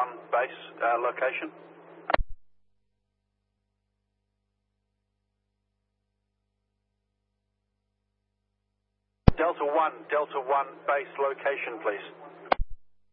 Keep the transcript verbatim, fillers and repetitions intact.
One base uh, location. Delta One, Delta One base location, please.